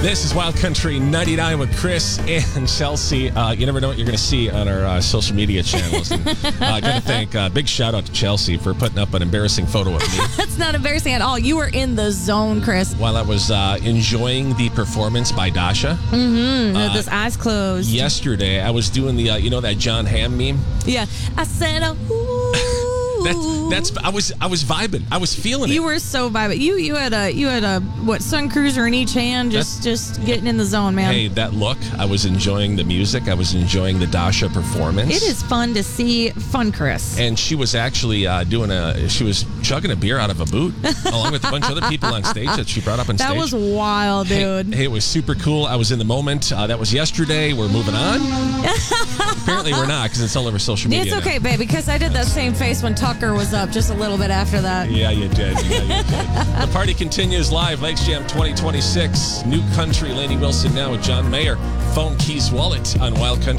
This is Wild Country 99 with Chris and Chelsea. You never know what you're going to see on our social media channels. And I got to thank, big shout out to Chelsea for putting up an embarrassing photo of me. That's not embarrassing at all. You were in the zone, Chris. While I was enjoying the performance by Dasha. With his eyes closed. Yesterday, I was doing the, that John Hamm meme? Yeah. I said, I was vibing. I was feeling it. You were so vibing. You had a Sun Cruiser in each hand, just getting in the zone, man. Hey, that look. I was enjoying the music. I was enjoying the Dasha performance. It is fun to see fun, Chris. And she was actually she was chugging a beer out of a boot, along with a bunch of other people on stage that she brought up on stage. That was wild, dude. Hey, it was super cool. I was in the moment. That was yesterday. We're moving on. Apparently, we're not because it's all over social media. It's okay, babe, because I did that same face when Tucker was up just a little bit after that. Yeah, you did. The party continues live. Lakes Jam 2026. New Country. Lainey Wilson now with John Mayer. Phone Keys Wallet on Wild Country.